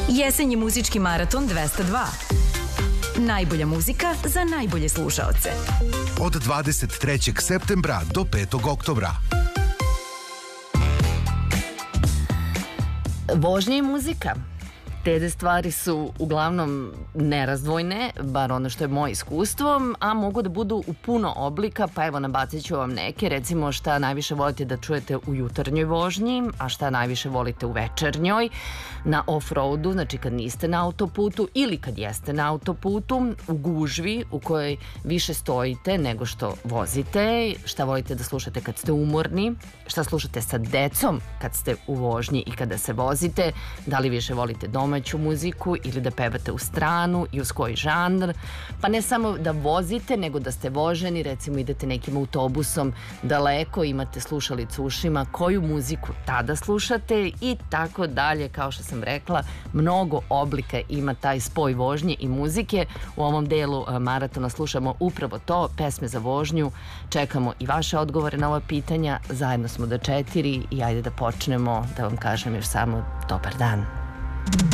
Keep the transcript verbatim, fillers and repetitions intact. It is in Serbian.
Jesenji muzički maraton dvesta dva. Najbolja muzika za najbolje slušaoce. Od dvadeset trećeg septembra do petog oktobra. Vožnja i muzika. Te dve stvari su uglavnom nerazdvojne, bar ono što je moje iskustvo, a mogu da budu u puno oblika, pa evo nabacit ću vam neke, recimo šta najviše volite da čujete u jutarnjoj vožnji, a šta najviše volite u večernjoj, na off-roadu, znači kad niste na autoputu ili kad jeste na autoputu, u gužvi u kojoj više stojite nego što vozite, šta volite da slušate kad ste umorni, šta slušate sa decom kad ste u vožnji i kada se vozite, da li više volite doma domaću muziku ili da pevate u stranu i uz koji žanr, pa ne samo da vozite, nego da ste voženi, recimo idete nekim autobusom daleko, imate slušalicu u ušima, koju muziku tada slušate i tako dalje. Kao što sam rekla, mnogo oblika ima taj spoj vožnje i muzike. U ovom delu maratona slušamo upravo to, pesme za vožnju, čekamo i vaše odgovore na ova pitanja, zajedno smo do četiri i ajde da počnemo, da vam kažem još samo dobar dan.